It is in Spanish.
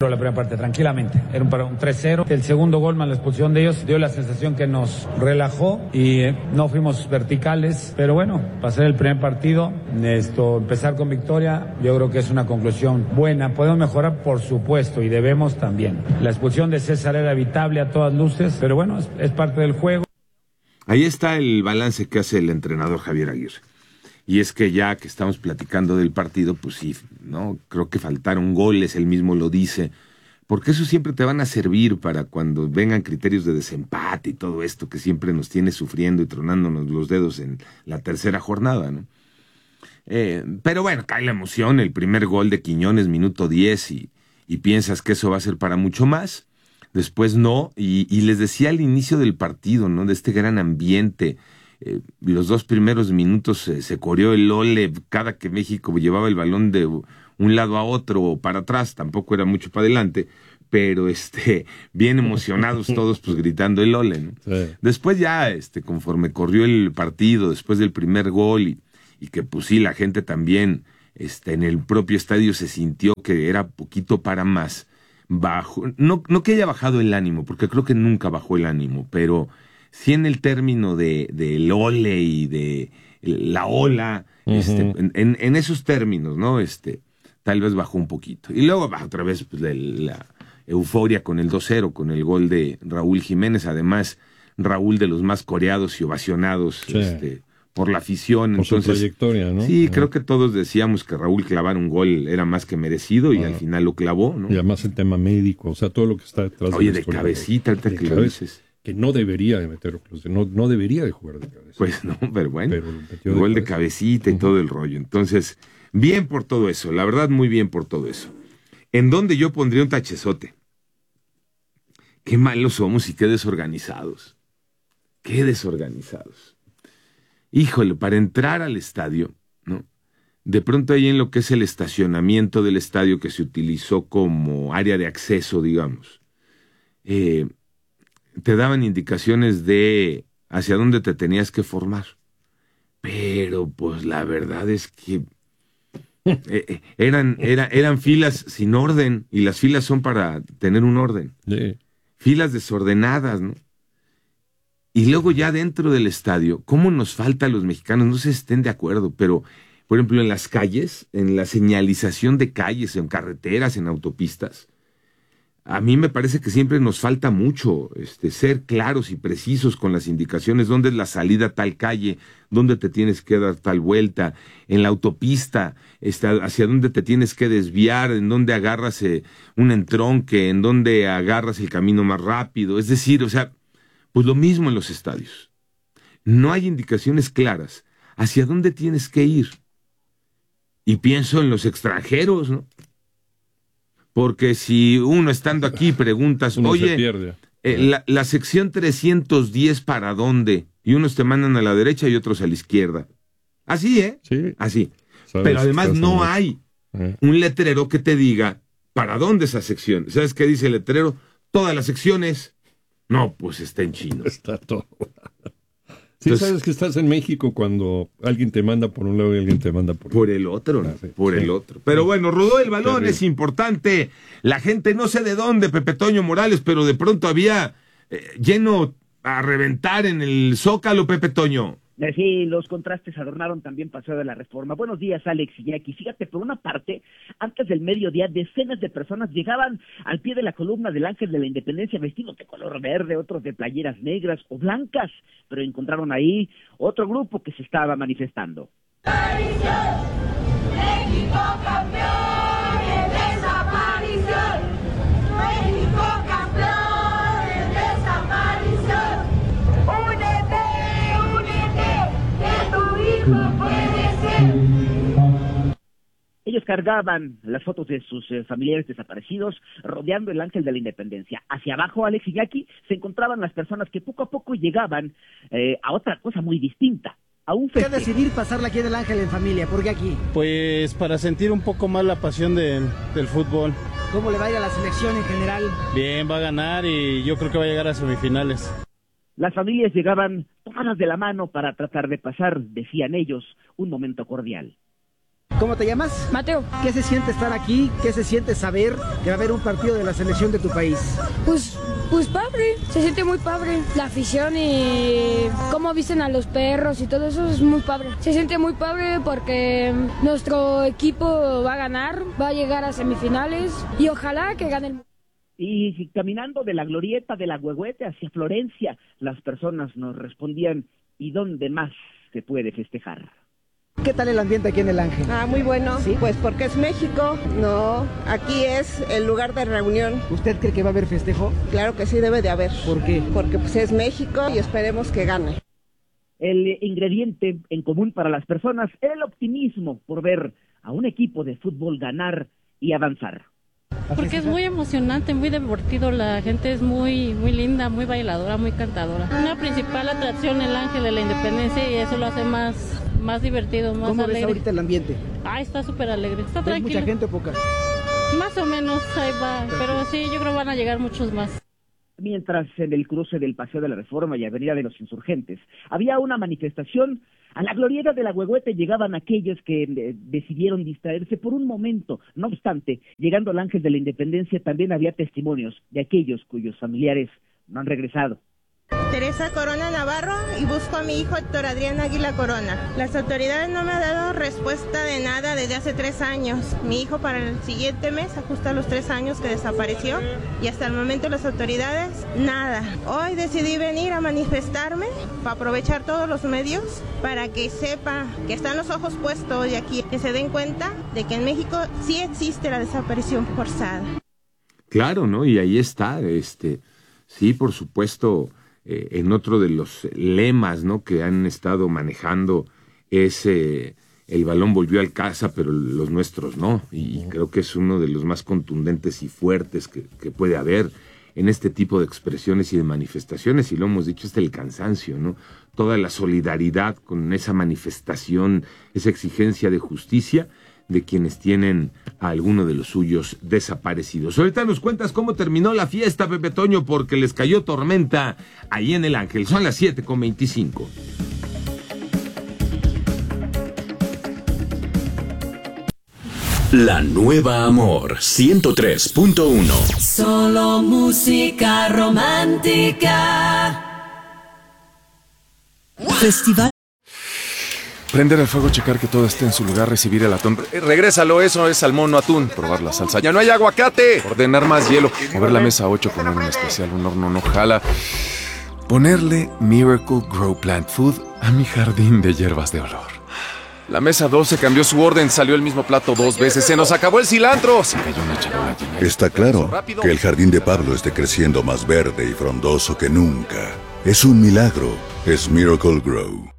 La primera parte, tranquilamente. Era un 3-0. El segundo gol más la expulsión de ellos dio la sensación que nos relajó y no fuimos verticales. Pero bueno, pasar el primer partido, empezar con victoria, yo creo que es una conclusión buena. Podemos mejorar, por supuesto, y debemos también. La expulsión de César era evitable a todas luces, pero bueno, es parte del juego. Ahí está el balance que hace el entrenador Javier Aguirre. Y es que ya que estamos platicando del partido, pues sí, ¿no? Creo que faltaron goles, él mismo lo dice, porque eso siempre te van a servir para cuando vengan criterios de desempate y todo esto que siempre nos tiene sufriendo y tronándonos los dedos en la tercera jornada, ¿no? Pero bueno, cae la emoción, el primer gol de Quiñones, minuto 10, y piensas que eso va a ser para mucho más, después no, y les decía al inicio del partido, ¿no? De este gran ambiente. Los 2 primeros minutos se coreó el ole cada que México llevaba el balón de un lado a otro o para atrás, tampoco era mucho para adelante, pero bien emocionados todos pues gritando el ole, ¿no? Sí. Después ya conforme corrió el partido, después del primer gol y que pues sí, la gente también en el propio estadio se sintió que era poquito para más, no que haya bajado el ánimo, porque creo que nunca bajó el ánimo, pero sí en el término del ole y de la ola, en esos términos, ¿no? Tal vez bajó un poquito. Y luego baja otra vez pues, la euforia con el 2-0, con el gol de Raúl Jiménez, además Raúl de los más coreados y ovacionados por la afición. Por entonces, su trayectoria, ¿no? Sí, creo que todos decíamos que Raúl clavar un gol era más que merecido y al final lo clavó, ¿no? Y además el tema médico, o sea, todo lo que está detrás de la historia. Cabecita, ahorita que lo dices. Que no debería de meter, no debería de jugar de cabeza. Pues no, pero bueno, el gol de cabecita y todo el rollo. Entonces, bien por todo eso, la verdad muy bien por todo eso. En donde yo pondría un tachezote. Qué malos somos y qué desorganizados. Qué desorganizados. Híjole, para entrar al estadio, ¿no? De pronto ahí en lo que es el estacionamiento del estadio que se utilizó como área de acceso, digamos, te daban indicaciones de hacia dónde te tenías que formar. Pero pues la verdad es que eran filas sin orden, y las filas son para tener un orden. Sí. Filas desordenadas, ¿no? Y luego ya dentro del estadio, ¿cómo nos falta a los mexicanos? No sé si estén de acuerdo, pero por ejemplo en las calles, en la señalización de calles, en carreteras, en autopistas, a mí me parece que siempre nos falta mucho ser claros y precisos con las indicaciones, dónde es la salida a tal calle, dónde te tienes que dar tal vuelta, en la autopista, hacia dónde te tienes que desviar, en dónde agarras un entronque, en dónde agarras el camino más rápido. Es decir, o sea, pues lo mismo en los estadios. No hay indicaciones claras hacia dónde tienes que ir. Y pienso en los extranjeros, ¿no? Porque si uno estando aquí preguntas, oye, la sección 310 ¿para dónde? Y unos te mandan a la derecha y otros a la izquierda. Así, ¿eh? Sí. Así. Pero además no hay un letrero que te diga ¿para dónde esa sección? ¿Sabes qué dice el letrero? Todas las secciones. No, pues está en chino. Está todo. Sí, entonces, sabes que estás en México cuando alguien te manda por un lado y alguien te manda por el otro, ¿no? Por el otro. Pero bueno, rodó el balón, terrible. Es importante. La gente no sé de dónde, Pepe Toño Morales, pero de pronto había lleno a reventar en el Zócalo, Pepe Toño. Sí, los contrastes adornaron también Paseo de la Reforma. Buenos días, Alex y Jackie. Fíjate, por una parte, antes del mediodía, decenas de personas llegaban al pie de la columna del Ángel de la Independencia vestidos de color verde, otros de playeras negras o blancas, pero encontraron ahí otro grupo que se estaba manifestando. ¡Desaparición! ¡México campeón en desaparición! ¡México campeón en desaparición! ¡Únete! Ellos cargaban las fotos de sus familiares desaparecidos rodeando el Ángel de la Independencia. Hacia abajo, Alex y Jackie, se encontraban las personas que poco a poco llegaban a otra cosa muy distinta, a un festejo. ¿Por qué decidir pasarla aquí en el Ángel en familia? ¿Por qué aquí? Pues para sentir un poco más la pasión del fútbol. ¿Cómo le va a ir a la selección en general? Bien, va a ganar y yo creo que va a llegar a semifinales. Las familias llegaban tomadas de la mano para tratar de pasar, decían ellos, un momento cordial. ¿Cómo te llamas? Mateo. ¿Qué se siente estar aquí? ¿Qué se siente saber que va a haber un partido de la selección de tu país? Pues padre, se siente muy padre. La afición y cómo visten a los perros y todo eso es muy padre. Se siente muy padre porque nuestro equipo va a ganar, va a llegar a semifinales y ojalá que gane el mundo. Y caminando de la glorieta de la Huehuete hacia Florencia, las personas nos respondían, ¿y dónde más se puede festejar? ¿Qué tal el ambiente aquí en el Ángel? Muy bueno, ¿Sí? Pues porque es México, no, aquí es el lugar de reunión. ¿Usted cree que va a haber festejo? Claro que sí debe de haber. ¿Por qué? Porque pues es México y esperemos que gane. El ingrediente en común para las personas, el optimismo por ver a un equipo de fútbol ganar y avanzar. Porque es muy emocionante, muy divertido, la gente es muy linda, muy bailadora, muy cantadora. Una principal atracción, el Ángel de la Independencia, y eso lo hace más divertido, más ¿Cómo alegre. ves ahorita el ambiente? Está súper alegre, está ¿Ves tranquilo. mucha gente o poca? Más o menos, ahí va, pero sí, yo creo que van a llegar muchos más. Mientras en el cruce del Paseo de la Reforma y Avenida de los Insurgentes había una manifestación, a la glorieta de la Huehuete llegaban aquellos que decidieron distraerse por un momento. No obstante, llegando al Ángel de la Independencia también había testimonios de aquellos cuyos familiares no han regresado. Teresa Corona Navarro, y busco a mi hijo Héctor Adrián Águila Corona. Las autoridades no me han dado respuesta de nada desde hace 3 años. Mi hijo para el siguiente mes ajusta los 3 años que desapareció y hasta el momento las autoridades nada. Hoy decidí venir a manifestarme para aprovechar todos los medios para que sepa que están los ojos puestos de aquí, que se den cuenta de que en México sí existe la desaparición forzada. Claro, ¿no? Y ahí está, sí, por supuesto. En otro de los lemas, ¿no?, que han estado manejando es el balón volvió al casa, pero los nuestros no. Y creo que es uno de los más contundentes y fuertes que puede haber en este tipo de expresiones y de manifestaciones. Y lo hemos dicho, el cansancio, ¿no? Toda la solidaridad con esa manifestación, esa exigencia de justicia de quienes tienen a alguno de los suyos desaparecidos. Ahorita nos cuentas cómo terminó la fiesta, Pepe Toño, porque les cayó tormenta ahí en el Ángel. Son las 7:25. La Nueva Amor 103.1. Solo música romántica. Festival. Prender el fuego, checar que todo esté en su lugar, recibir el atún. Regrésalo, eso es salmón, no atún. Probar la salsa. ¡Ya no hay aguacate! Ordenar más hielo. Mover la mesa 8, poner un especial, un horno no jala. Ponerle Miracle Grow Plant Food a mi jardín de hierbas de olor. La mesa 12 cambió su orden, salió el mismo plato 2 veces. ¡Se nos acabó el cilantro! Se cayó una charola llena. Está claro que el jardín de Pablo esté creciendo más verde y frondoso que nunca. Es un milagro. Es Miracle Grow.